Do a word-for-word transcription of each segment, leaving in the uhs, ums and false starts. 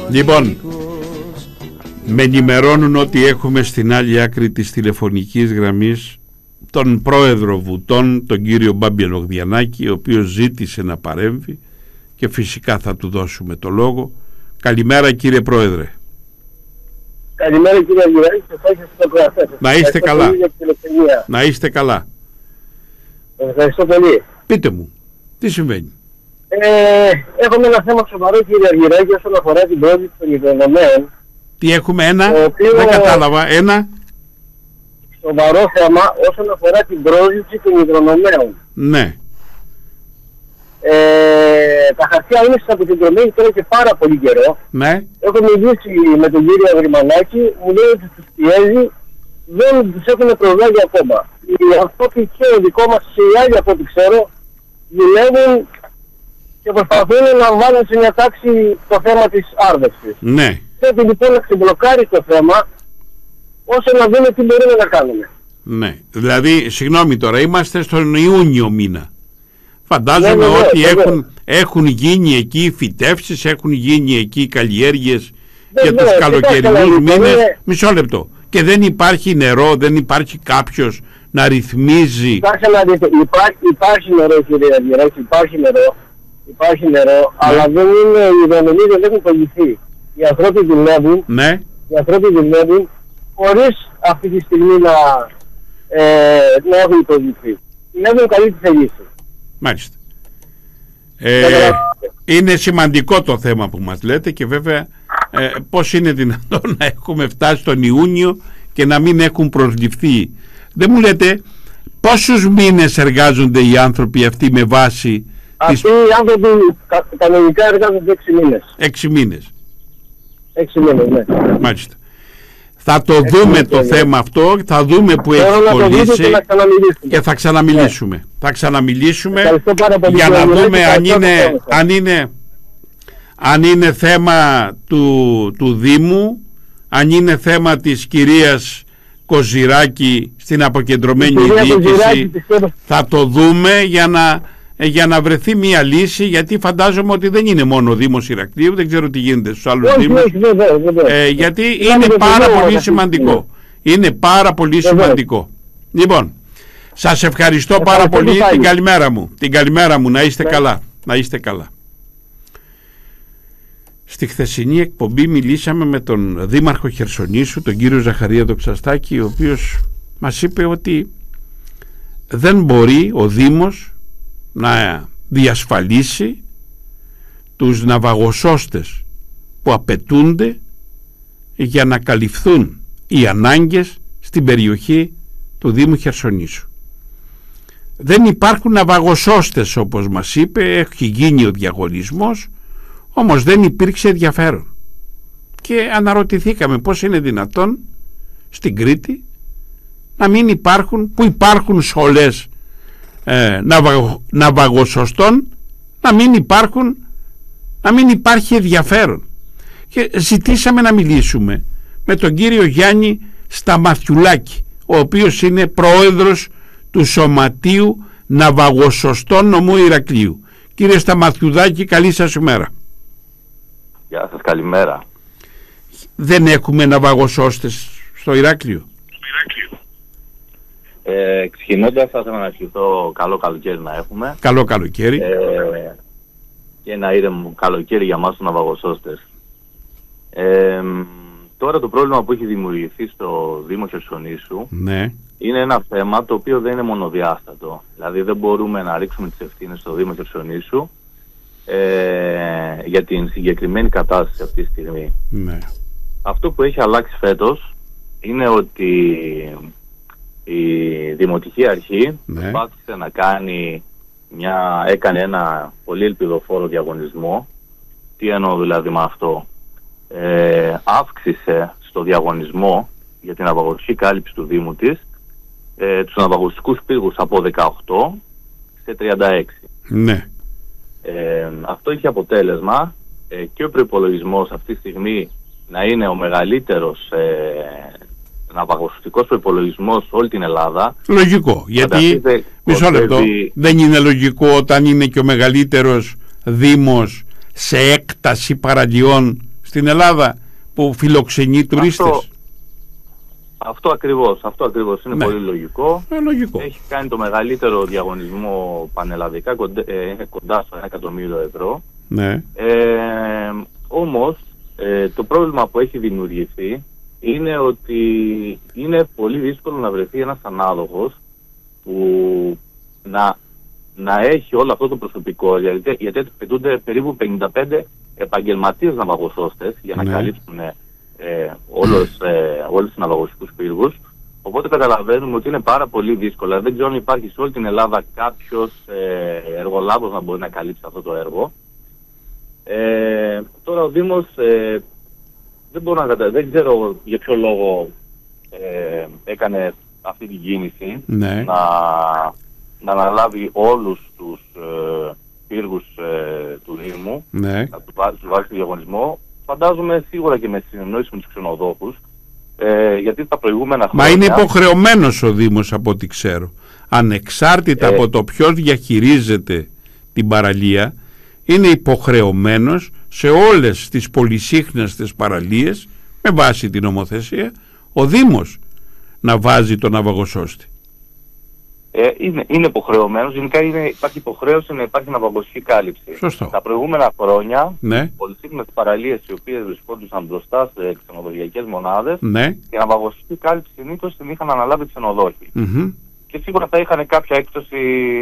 Λοιπόν, με ενημερώνουν ότι έχουμε στην άλλη άκρη της τηλεφωνικής γραμμής τον πρόεδρο Βουτών, τον κύριο Μπάμπη Ελογδιανάκη, ο οποίος ζήτησε να παρέμβει και φυσικά θα του δώσουμε το λόγο. Καλημέρα κύριε πρόεδρε. Καλημέρα κύριε Αργυράκη, να είστε καλά. Να είστε καλά. Ευχαριστώ πολύ. Πείτε μου, τι συμβαίνει? Ε, έχουμε ένα θέμα σοβαρό κύριε Αργυράκη όσον αφορά την πρόληψη των υδρονομέων. Τι έχουμε, ένα, οποίο... δεν κατάλαβα, ένα σοβαρό θέμα όσον αφορά την πρόληψη των υδρονομέων. Ναι. Ε, τα χαρτιά είναι αποκεντρωμένοι τώρα και πάρα πολύ καιρό. Ναι. Έχω μιλήσει με τον κύριο Αγριμανάκη, μου λέει ότι τους πιέζει, δεν τους έχουν προβάλλει ακόμα. Οι άνθρωποι και ο δικό μας και οι άλλοι από ό,τι ξέρω δουλεύουν και προσπαθούν να βάλουν σε μια τάξη το θέμα της άρδευσης. Ναι. Πρέπει λοιπόν να ξεμπλοκάρει το θέμα ώστε να δούμε τι μπορούμε να κάνουμε. Ναι. Δηλαδή, συγγνώμη τώρα, είμαστε στον Ιούνιο μήνα. Φαντάζομαι ναι, ναι, ότι ναι, έχουν, ναι. έχουν γίνει εκεί φυτεύσεις, έχουν γίνει εκεί καλλιέργειες ναι, για ναι, τους ναι, καλοκαιρινούς μήνες. Ναι. Μισό λεπτό. Και δεν υπάρχει νερό, δεν υπάρχει κάποιος να ρυθμίζει. Υπάρχει, υπάρχει, υπάρχει νερό κύριε Αργυράκη, υπάρχει νερό, υπάρχει νερό ναι. αλλά δεν είναι, οι υδρονομοί δεν έχουν κολληθεί. Οι άνθρωποι δουλεύουν, ναι. οι άνθρωποι δουλεύουν χωρίς αυτή τη στιγμή να, ε, να έχουν υποδειχθεί. Δουλεύουν καλή τη θέληση. Μάλιστα. Ε, είναι σημαντικό το θέμα που μας λέτε και βέβαια ε, πώς είναι δυνατόν να έχουμε φτάσει τον Ιούνιο και να μην έχουν προσληφθεί. Δεν μου λέτε πόσους μήνες εργάζονται οι άνθρωποι αυτοί με βάση... Αυτοί τις... οι άνθρωποι κα, κανονικά εργάζονται έξι μήνες. Έξι μήνες. Έξι μήνες, ναι. Μάλιστα. Θα το έξι δούμε το ναι. θέμα αυτό, θα δούμε που έχει κολλήσει και, και θα ξαναμιλήσουμε. Ναι. Θα ξαναμιλήσουμε για να δούμε αν είναι, αν, είναι, αν είναι θέμα του, του Δήμου, αν είναι θέμα της κυρίας Κοζηράκη στην αποκεντρωμένη διοίκηση. Θα το δούμε για να, για να βρεθεί μια λύση, γιατί φαντάζομαι ότι δεν είναι μόνο ο Δήμος Ηρακλείου, δεν ξέρω τι γίνεται στους άλλους Δήμους, ε, γιατί είναι πάρα πολύ σημαντικό. Είναι πάρα πολύ σημαντικό. Λοιπόν, σας ευχαριστώ πάρα πολύ. Την καλημέρα μου. Την καλημέρα μου. Να είστε καλά. Να είστε καλά. Στη χθεσινή εκπομπή μιλήσαμε με τον Δήμαρχο Χερσονήσου, τον κύριο Ζαχαρία Δοξαστάκη, ο οποίος μας είπε ότι δεν μπορεί ο Δήμος να διασφαλίσει τους ναυαγοσώστες που απαιτούνται για να καλυφθούν οι ανάγκες στην περιοχή του Δήμου Χερσονήσου. Δεν υπάρχουν ναυαγοσώστες όπως μας είπε, έχει γίνει ο διαγωνισμός, όμως δεν υπήρξε ενδιαφέρον. Και αναρωτηθήκαμε πώς είναι δυνατόν στην Κρήτη να μην υπάρχουν, που υπάρχουν σχολές ε, ναυαγο, ναυαγοσωστών, να μην υπάρχουν, να μην υπάρχει ενδιαφέρον. Και ζητήσαμε να μιλήσουμε με τον κύριο Γιάννη Σταμαθιουλάκη, ο οποίος είναι πρόεδρος του Σωματείου Ναυαγοσωστών Νομού Ηρακλείου. Κύριε Σταμαθιουδάκη, καλή σας ημέρα. Γεια σας, καλημέρα. Δεν έχουμε ναυαγοσώστες στο Ηράκλειο? Ε, ξεκινώντας, θα ήθελα να ευχηθώ καλό καλοκαίρι να έχουμε. Καλό καλοκαίρι. Ε, και ένα ήρεμο καλοκαίρι για μας τους ναυαγοσώστες. Ε, τώρα το πρόβλημα που έχει δημιουργηθεί στο Δήμο Χερσονήσου ναι. είναι ένα θέμα το οποίο δεν είναι μονοδιάστατο. Δηλαδή δεν μπορούμε να ρίξουμε τις ευθύνες στο Δήμο Χερσονήσου ε, για την συγκεκριμένη κατάσταση αυτή τη στιγμή. Ναι. Αυτό που έχει αλλάξει φέτος είναι ότι η Δημοτική Αρχή ναι. προσπάθησε να κάνει μια, έκανε ένα πολύ ελπιδοφόρο διαγωνισμό. Τι εννοώ δηλαδή με αυτό? Ε, αύξησε στο διαγωνισμό για την ναυαγωγική κάλυψη του Δήμου της ε, τους ναυαγωγικούς πύργους από δεκαοκτώ σε τριάντα έξι. Ναι. Ε, αυτό είχε αποτέλεσμα ε, και ο προϋπολογισμός αυτή τη στιγμή να είναι ο μεγαλύτερος ε, ναυαγωγικός προϋπολογισμός όλη την Ελλάδα. Λογικό, γιατί μισό λεπτό, δεν είναι λογικό όταν είναι και ο μεγαλύτερος Δήμος σε έκταση παραλιών στην Ελλάδα που φιλοξενεί τουρίστες? Αυτό, αυτό ακριβώς, αυτό ακριβώς είναι, ναι, πολύ λογικό. Ε, λογικό. Έχει κάνει το μεγαλύτερο διαγωνισμό πανελλαδικά, κοντά, ε, είναι κοντά στο ένα εκατομμύριο ευρώ. Ναι. Ε, όμως ε, το πρόβλημα που έχει δημιουργηθεί είναι ότι είναι πολύ δύσκολο να βρεθεί ένας ανάδοχος που να, να έχει όλο αυτό το προσωπικό, γιατί, γιατί απαιτούνται περίπου πενήντα πέντε επαγγελματίες ναυαγοσώστες για να, ναι, καλύψουν ε, όλους, ε, όλους τους ναυαγωγικούς πύργους. Οπότε καταλαβαίνουμε ότι είναι πάρα πολύ δύσκολο. Δεν ξέρω αν υπάρχει σε όλη την Ελλάδα κάποιος ε, εργολάβος να μπορεί να καλύψει αυτό το έργο. Ε, τώρα ο Δήμος ε, δεν μπορώ να κατα... δεν ξέρω για ποιο λόγο ε, έκανε αυτή την κίνηση, ναι, να, να αναλάβει όλους τους ε, πύργους ε, του Δήμου, ναι, να του βάλει στο διαγωνισμό. Φαντάζομαι σίγουρα και με συνεννόηση με τους ξενοδόχους, ε, γιατί τα προηγούμενα χρόνια... Μα είναι υποχρεωμένος ο Δήμος από ό,τι ξέρω. Ανεξάρτητα ε... από το ποιος διαχειρίζεται την παραλία, είναι υποχρεωμένος σε όλες τις πολυσύχναστες παραλίες, με βάση την νομοθεσία, ο Δήμος να βάζει τον ναυαγοσώστη. Ε, είναι, είναι υποχρεωμένος, γενικά είναι, υπάρχει υποχρέωση να υπάρχει ναυαγωγική κάλυψη. Σωστό. Τα προηγούμενα χρόνια, ναι, οι πολυσύχναστες παραλίες οι οποίες βρισκόντουσαν μπροστά σε ξενοδοχειακές μονάδες, ναι, η ναυαγωγική κάλυψη συνήθως την είχαν αναλάβει ξενοδόχοι. Mm-hmm. Και σίγουρα θα είχαν κάποια έκπτωση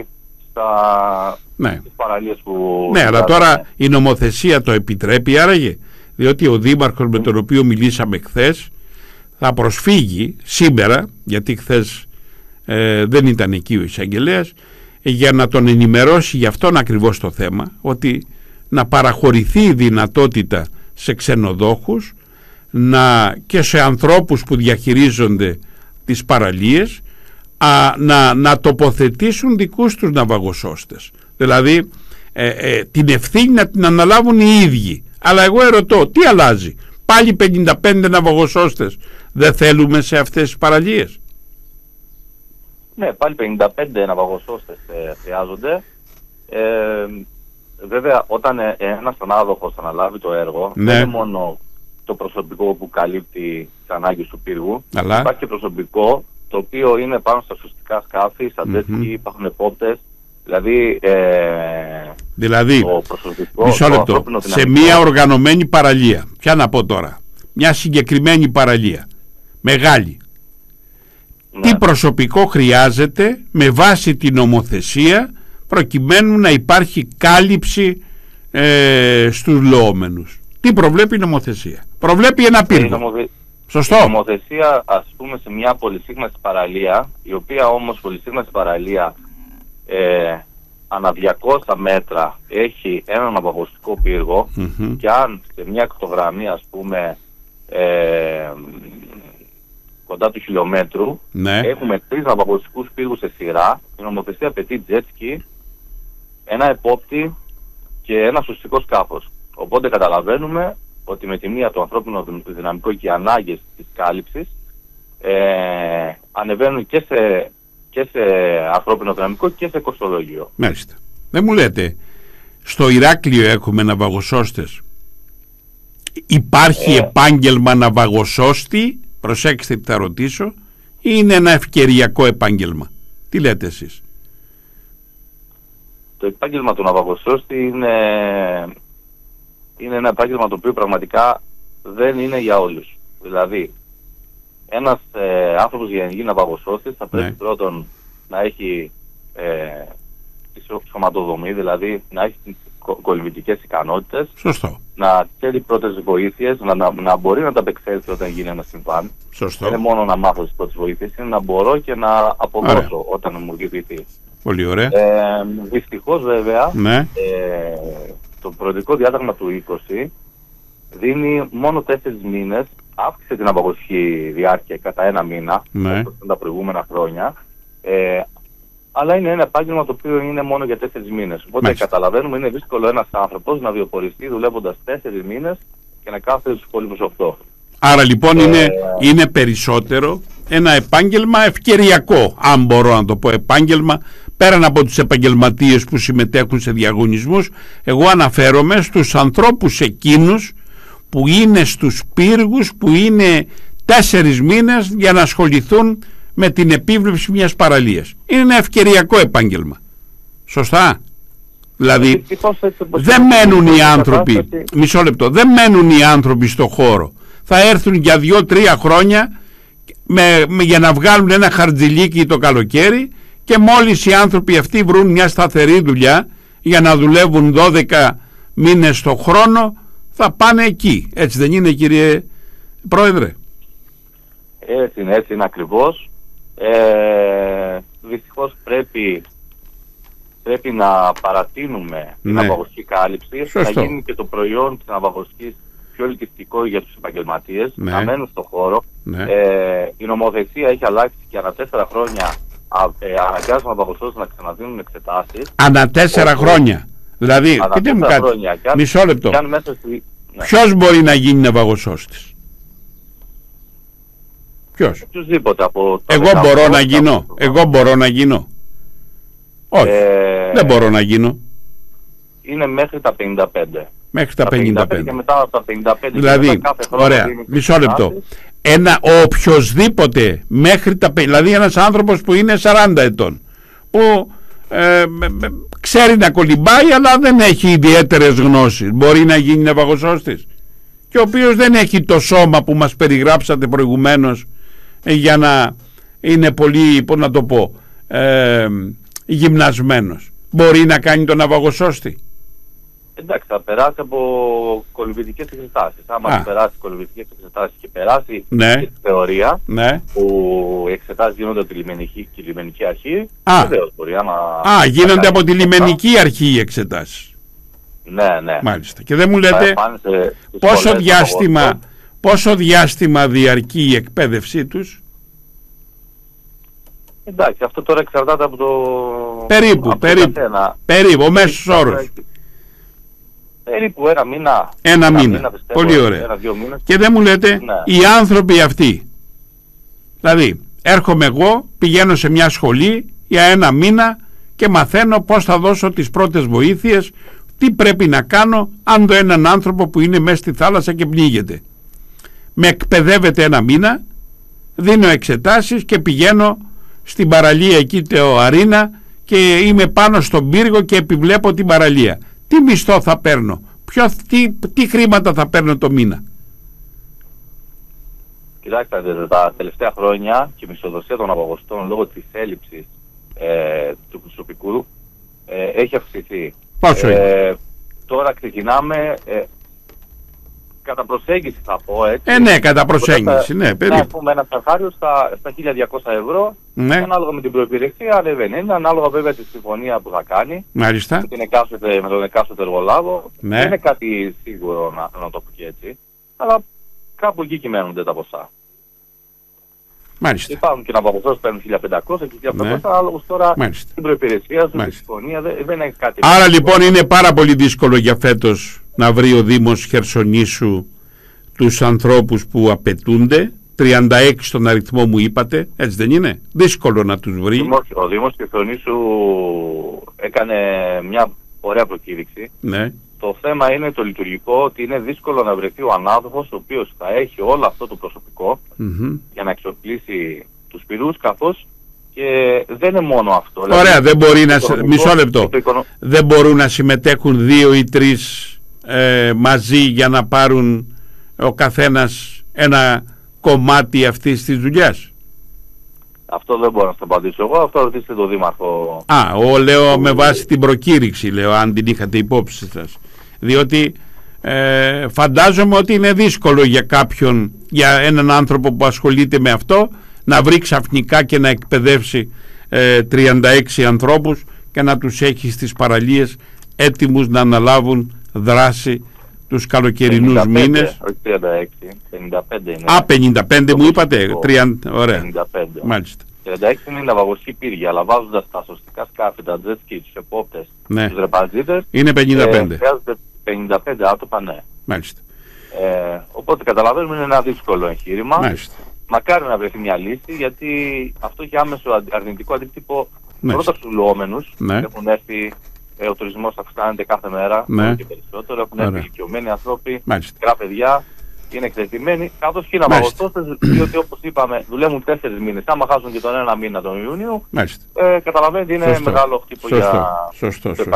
στα... ναι, τις παραλίες που... Ναι, αλλά τώρα η νομοθεσία το επιτρέπει άραγε, διότι ο Δήμαρχος με τον οποίο μιλήσαμε χθες θα προσφύγει σήμερα, γιατί χθες ε, δεν ήταν εκεί ο εισαγγελέας, για να τον ενημερώσει για αυτόν ακριβώς το θέμα, ότι να παραχωρηθεί η δυνατότητα σε ξενοδόχους να, και σε ανθρώπους που διαχειρίζονται τις παραλίες α, να, να τοποθετήσουν δικούς τους ναυαγοσώστες. Δηλαδή ε, ε, την ευθύνη να την αναλάβουν οι ίδιοι. Αλλά εγώ ερωτώ, τι αλλάζει? Πάλι πενήντα πέντε ναυαγοσώστες δεν θέλουμε σε αυτές τις παραλίες? Ναι, πάλι πενήντα πέντε ναυαγοσώστες ε, χρειάζονται. Ε, βέβαια, όταν ε, ένας ανάδοχος αναλάβει το έργο, ναι, δεν είναι μόνο το προσωπικό που καλύπτει τις ανάγκες του πύργου, αλλά υπάρχει και προσωπικό το οποίο είναι πάνω στα σωστικά σκάφη, στα jet ski, mm-hmm, υπάρχουν επόπτες. Δηλαδή, ε, δηλαδή το προσωπικό, μισό λεπτό, το σε μια οργανωμένη παραλία, ποια να πω τώρα, μια συγκεκριμένη παραλία, μεγάλη, ναι, τι προσωπικό χρειάζεται με βάση την νομοθεσία προκειμένου να υπάρχει κάλυψη ε, στους λοόμενους? Τι προβλέπει η νομοθεσία? Προβλέπει ένα πύργο. Νομοθε... Σωστό. Η νομοθεσία, ας πούμε, σε μια πολυσύχναστη παραλία, η οποία όμως πολυσύχναστη παραλία ε, ανά διακόσια μέτρα έχει έναν ναυαγωγικό πύργο, mm-hmm, και αν σε μια ακτογραμμή, ας πούμε, ε, κοντά του χιλιόμετρου, ναι, έχουμε τρεις ναυαγωγικούς πύργους σε σειρά, η νομοθεσία απαιτεί jet ski, ένα επόπτη και ένα σωστικό σκάφος. Οπότε καταλαβαίνουμε ότι με τη μία το ανθρώπινο δυναμικό και οι ανάγκες της κάλυψης ε, ανεβαίνουν και σε, και σε ανθρώπινο δυναμικό και σε κοστολόγιο. Μάλιστα. Δεν μου λέτε, στο Ηράκλειο έχουμε ναυαγοσώστες? Υπάρχει ε, επάγγελμα ναυαγοσώστη? Προσέξτε τι θα ρωτήσω. Ή είναι ένα ευκαιριακό επάγγελμα? Τι λέτε εσείς? Το επάγγελμα του ναυαγοσώστη είναι... είναι ένα επάγγελμα το οποίο πραγματικά δεν είναι για όλους. Δηλαδή, ένας ε, άνθρωπος για να γίνει ναυαγοσώστης θα πρέπει, ναι, πρώτον να έχει ε, τη σωματοδομή, δηλαδή να έχει τις κολυμβητικές ικανότητες. Σωστό. Να ξέρει πρώτες βοήθειες, να, να, να μπορεί να τα απεξέλθει όταν γίνει ένα συμβάν. Σωστό. Δεν είναι μόνο να μάθω τις πρώτες βοήθειες, είναι να μπορώ και να αποδώσω όταν μου δημιουργηθεί. Πολύ ωραία. Ε, δυστυχώς βέβαια, ναι, ε, το προεδρικό διάταγμα του είκοσι δίνει μόνο τέσσερις μήνες, αύξησε την ναυαγωγική διάρκεια κατά ένα μήνα, ναι, όπως τα προηγούμενα χρόνια, ε, αλλά είναι ένα επάγγελμα το οποίο είναι μόνο για τέσσερις μήνες. Οπότε, μάλιστα, καταλαβαίνουμε είναι δύσκολο ένας άνθρωπος να βιοποριστεί δουλεύοντας τέσσερις μήνες και να κάθεται στους υπόλοιπους οκτώ. Άρα λοιπόν ε, είναι, είναι περισσότερο ένα επάγγελμα ευκαιριακό, αν μπορώ να το πω επάγγελμα, πέραν από τους επαγγελματίες που συμμετέχουν σε διαγωνισμούς. Εγώ αναφέρομαι στους ανθρώπους εκείνους που είναι στους πύργους, που είναι τέσσερις μήνες για να ασχοληθούν με την επίβλεψη μιας παραλίας. Είναι ένα ευκαιριακό επάγγελμα. Σωστά? Δηλαδή δεν μένουν οι άνθρωποι, μισό λεπτό, δεν μένουν οι άνθρωποι στο χώρο. Θα έρθουν για δύο-τρία χρόνια με, με, για να βγάλουν ένα χαρτζηλίκι το καλοκαίρι, και μόλις οι άνθρωποι αυτοί βρουν μια σταθερή δουλειά για να δουλεύουν δώδεκα μήνες το χρόνο, θα πάνε εκεί. Έτσι δεν είναι, κύριε Πρόεδρε? Έτσι είναι, έτσι είναι ακριβώς. Ε, δυστυχώς πρέπει, πρέπει να παρατείνουμε ναι. την ναυαγωγική κάλυψη. Σωστό. Να γίνει και το προϊόν της ναυαγωγικής πιο ελκυστικό για τους επαγγελματίες, ναι. να μένουν στον χώρο. Ναι. Ε, η νομοθεσία έχει αλλάξει και ανά τέσσερα χρόνια ε, αναγκάζουν ναυαγωγούς να ξαναδίνουν εξετάσεις. Ανά τέσσερα Όπου, χρόνια. Δηλαδή, πείτε μου κάτι, χρόνια. Μισό λεπτό. Στη... Ναι. Ποιος μπορεί να γίνει ναυαγοσώστης? Ποιος? Οποιουσδήποτε από το Εγώ μπορώ να γίνω. Το... Εγώ μπορώ να γίνω. Όχι. Ε... Δεν μπορώ να γίνω. Είναι μέχρι τα πενήντα πέντε. Μέχρι τα, τα πενήντα πέντε. Και μετά από τα πενήντα πέντε. Δηλαδή, ωραία. Μισό λεπτό. Ένα οποιοσδήποτε μέχρι τα πενήντα. Δηλαδή ένας άνθρωπος που είναι σαράντα ετών. Που ε, ξέρει να κολυμπάει, αλλά δεν έχει ιδιαίτερες γνώσεις. Μπορεί να γίνει ναυαγοσώστης. Και ο οποίος δεν έχει το σώμα που μας περιγράψατε προηγουμένως, για να είναι πολύ, πώς να το πω, ε, γυμνασμένος. Μπορεί να κάνει τον ναυαγοσώστη? Εντάξει, θα περάσει από κολυμβητικές εξετάσεις. Άμα περάσει κολυμβητικές εξετάσεις και περάσει ναι. και τη θεωρία, ναι. που οι εξετάσεις γίνονται από τη λιμενική, και η λιμενική αρχή, βεβαίως μπορεί. Άμα Α, γίνονται από τη λιμενική αρχή οι εξετάσεις. Ναι, ναι. Μάλιστα. Και δεν μου λέτε πόσο διάστημα, πόσο διάστημα διαρκεί η εκπαίδευσή τους? Εντάξει, αυτό τώρα εξαρτάται από το... Περίπου, από περίπου, το περίπου, ο μέσος όρος. Περίπου ένα μήνα. Ένα, ένα μήνα, μήνα πιστεύω, πολύ ωραία. Ένα, δύο μήνες. Και δεν μου λέτε, ναι. οι άνθρωποι αυτοί, δηλαδή έρχομαι εγώ, πηγαίνω σε μια σχολή για ένα μήνα και μαθαίνω πώς θα δώσω τις πρώτες βοήθειες, τι πρέπει να κάνω αν δω έναν άνθρωπο που είναι μέσα στη θάλασσα και πνίγεται. Με εκπαιδεύεται ένα μήνα, δίνω εξετάσεις και πηγαίνω στην παραλία εκεί, το Αρίνα, και είμαι πάνω στον πύργο και επιβλέπω την παραλία. Τι μισθό θα παίρνω? Ποιο, τι, τι χρήματα θα παίρνω το μήνα? Κοιτάξτε, τα τελευταία χρόνια και η μισθοδοσία των ναυαγωστών λόγω της έλλειψης ε, του προσωπικού ε, έχει αυξηθεί. Πόσο είναι? Ε, τώρα ξεκινάμε ε, κατά προσέγγιση, θα πω έτσι. Ε, ναι, κατά προσέγγιση, ναι, περίπου. Να πούμε ένα ψαρχάριο στα, στα χίλια διακόσια ευρώ, ναι. ανάλογα με την προϋπηρεσία, ανεβαίνει. Είναι ανάλογα βέβαια τη συμφωνία που θα κάνει. Μάλιστα. Με, την εκάστοτε, με τον εκάστοτε εργολάβο. Ναι. Δεν είναι κάτι σίγουρο να, να το πω και έτσι. Αλλά κάπου εκεί κυμαίνονται τα ποσά. Μάλιστα. Υπάρχουν και ναυαγωγούς που παίρνουν χίλια πεντακόσια και χίλια πεντακόσια, ναι. ανάλογα τώρα Μάλιστα. την προϋπηρεσία σου, τη συμφωνία, δεν, δεν έχει κάτι. Άρα λοιπόν είναι πάρα πολύ δύσκολο για φέτος να βρει ο Δήμος Χερσονήσου τους ανθρώπους που απαιτούνται. Τριάντα έξι στον αριθμό μου είπατε, έτσι δεν είναι? Δύσκολο να τους βρει. Ο Δήμος Χερσονήσου έκανε μια ωραία προκήρυξη. Ναι. Το θέμα είναι το λειτουργικό, ότι είναι δύσκολο να βρεθεί ο ανάδοχος ο οποίος θα έχει όλο αυτό το προσωπικό mm-hmm. για να εξοπλίσει τους πυρούς, καθώς και δεν είναι μόνο αυτό. Ωραία, δηλαδή, δεν μπορεί να... Μισό λεπτό. Οικονο... Δεν μπορούν να συμμετέχουν δύο ή τρεις ε, μαζί για να πάρουν ο καθένας ένα κομμάτι αυτής της δουλειάς? Αυτό δεν μπορώ να το απαντήσω εγώ, αυτό ρωτήστε τον Δήμαρχο. Α, εγώ λέω που... με βάση την προκήρυξη, λέω, αν την είχατε υπόψη σας. Διότι ε, φαντάζομαι ότι είναι δύσκολο για κάποιον, για έναν άνθρωπο που ασχολείται με αυτό, να βρει ξαφνικά και να εκπαιδεύσει ε, τριάντα έξι ανθρώπους και να τους έχει στις παραλίες έτοιμους να αναλάβουν δράση τους καλοκαιρινούς μήνες. Όχι τριάντα έξι, πενήντα πέντε είναι. Α, πενήντα πέντε μου είπατε. τριάντα, ωραία. πενήντα πέντε. Μάλιστα. τριάντα έξι είναι ναυαγωγοί πύργοι, αλλά βάζοντας τα σωστικά σκάφη, τα jet ski, τους επόπτες, ναι. τους ρεπαζίτες, είναι πενήντα πέντε. Ε, χρειάζεται πενήντα πέντε άτομα, ναι. Μάλιστα. Ε, οπότε καταλαβαίνουμε είναι ένα δύσκολο εγχείρημα. Μάλιστα. Μακάρι να βρεθεί μια λύση, γιατί αυτό έχει άμεσο αρνητικό αντίκτυπο, ναι. πρώτα στους λουόμενους, ναι. έχουν έρθει Ε, ο τουρισμός αυξάνεται κάθε μέρα, ναι. και περισσότερο. Έχουν έρθει ηλικιωμένοι άνθρωποι, μικρά παιδιά, είναι εκτεθειμένοι. Καθώς και οι ναυαγοστώστες, διότι όπως είπαμε, δουλεύουν τέσσερις μήνες. Άμα χάσουν και τον ένα μήνα τον Ιούνιο, ε, καταλαβαίνετε είναι σωστό. μεγάλο χτύπο σωστό. για σωστό.